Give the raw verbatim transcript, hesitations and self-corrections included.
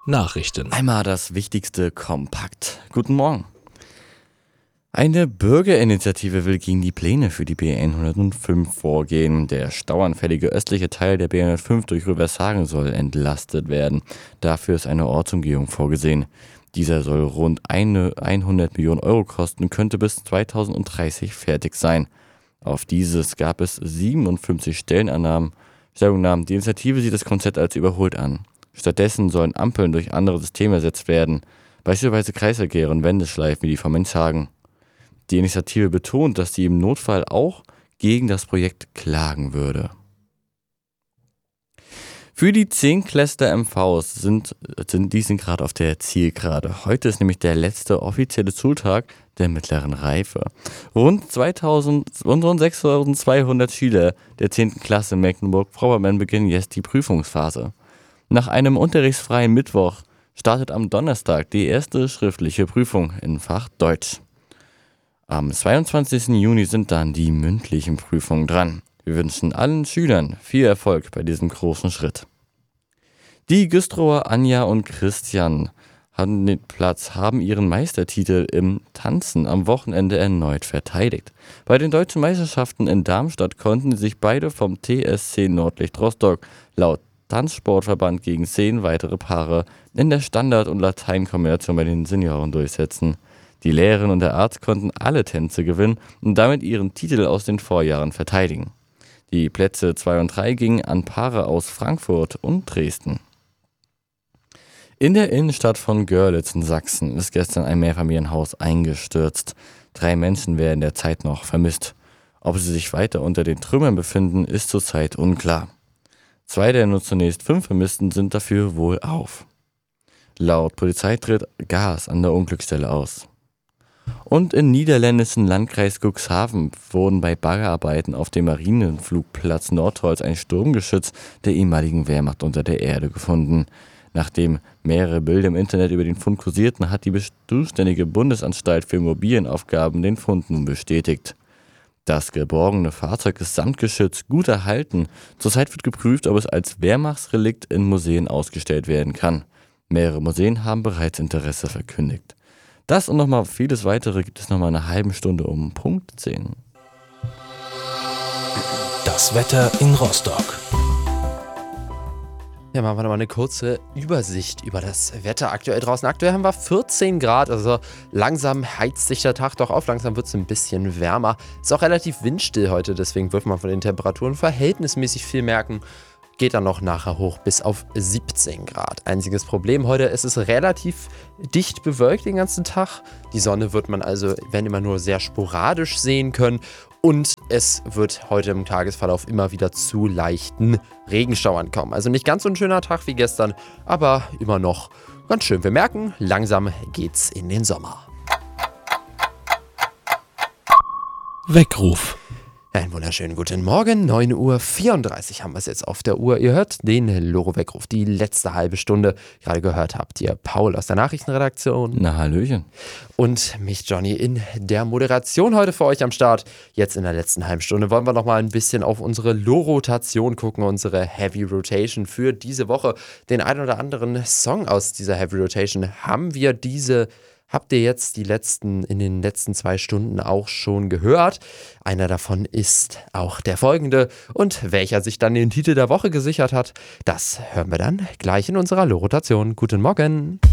Nachrichten. Einmal das Wichtigste kompakt. Guten Morgen. Eine Bürgerinitiative will gegen die Pläne für die B hundertfünf vorgehen. Der stauanfällige östliche Teil der B hundertfünf durch Rüvershagen soll entlastet werden. Dafür ist eine Ortsumgehung vorgesehen. Dieser soll rund eine, hundert Millionen Euro kosten, könnte bis zweitausenddreißig fertig sein. Auf dieses gab es siebenundfünfzig Stellungnahmen. Die Initiative sieht das Konzept als überholt an. Stattdessen sollen Ampeln durch andere Systeme ersetzt werden, beispielsweise Kreisverkehre und Wendeschleifen wie die von Menzhagen. Die Initiative betont, dass sie im Notfall auch gegen das Projekt klagen würde. Für die Zehntklässler M Vs sind, sind die sind gerade auf der Zielgerade. Heute ist nämlich der letzte offizielle Schultag der mittleren Reife. Rund, zweitausend, rund sechstausendzweihundert Schüler der zehnten Klasse Mecklenburg-Vorpommern beginnen jetzt die Prüfungsphase. Nach einem unterrichtsfreien Mittwoch startet am Donnerstag die erste schriftliche Prüfung in Fach Deutsch. Am zweiundzwanzigsten Juni sind dann die mündlichen Prüfungen dran. Wir wünschen allen Schülern viel Erfolg bei diesem großen Schritt. Die Güstrower Anja und Christian haben den Platz, haben ihren Meistertitel im Tanzen am Wochenende erneut verteidigt. Bei den deutschen Meisterschaften in Darmstadt konnten sich beide vom T S C Nordlicht Rostock laut Tanzsportverband gegen zehn weitere Paare in der Standard- und Lateinkombination bei den Senioren durchsetzen. Die Lehrerin und der Arzt konnten alle Tänze gewinnen und damit ihren Titel aus den Vorjahren verteidigen. Die Plätze zwei und drei gingen an Paare aus Frankfurt und Dresden. In der Innenstadt von Görlitz in Sachsen ist gestern ein Mehrfamilienhaus eingestürzt. Drei Menschen werden derzeit noch vermisst. Ob sie sich weiter unter den Trümmern befinden, ist zurzeit unklar. Zwei der nur zunächst fünf Vermissten sind dafür wohl auf. Laut Polizei tritt Gas an der Unglücksstelle aus. Und im niederländischen Landkreis Cuxhaven wurden bei Baggerarbeiten auf dem Marineflugplatz Nordholz ein Sturmgeschütz der ehemaligen Wehrmacht unter der Erde gefunden. Nachdem mehrere Bilder im Internet über den Fund kursierten, hat die zuständige Bundesanstalt für Immobilienaufgaben den Fund nun bestätigt. Das geborgene Fahrzeug ist samt Geschütz gut erhalten. Zurzeit wird geprüft, ob es als Wehrmachtsrelikt in Museen ausgestellt werden kann. Mehrere Museen haben bereits Interesse verkündigt. Das und nochmal vieles weitere gibt es nochmal eine halbe Stunde um Punkt zehn. Das Wetter in Rostock. Ja, machen wir nochmal eine kurze Übersicht über das Wetter aktuell draußen. Aktuell haben wir vierzehn Grad, also langsam heizt sich der Tag doch auf, langsam wird es ein bisschen wärmer. Ist auch relativ windstill heute, deswegen wird man von den Temperaturen verhältnismäßig viel merken. Geht dann noch nachher hoch bis auf siebzehn Grad. Einziges Problem heute, es ist relativ dicht bewölkt den ganzen Tag. Die Sonne wird man also, wenn immer nur sehr sporadisch sehen können. Und es wird heute im Tagesverlauf immer wieder zu leichten Regenschauern kommen. Also nicht ganz so ein schöner Tag wie gestern, aber immer noch ganz schön. Wir merken, langsam geht's in den Sommer. Weckruf. Einen wunderschönen guten Morgen, neun Uhr vierunddreißig haben wir es jetzt auf der Uhr. Ihr hört den Loro-Weckruf, die letzte halbe Stunde. Gerade gehört habt ihr Paul aus der Nachrichtenredaktion. Na, hallöchen. Und mich, Johnny, in der Moderation heute für euch am Start. Jetzt in der letzten halben Stunde wollen wir noch mal ein bisschen auf unsere Loro-Rotation gucken, unsere Heavy Rotation für diese Woche. Den einen oder anderen Song aus dieser Heavy Rotation haben wir diese Habt ihr jetzt die letzten, in den letzten zwei Stunden auch schon gehört? Einer davon ist auch der folgende. Und welcher sich dann den Titel der Woche gesichert hat, das hören wir dann gleich in unserer Loro-Rotation. Guten Morgen!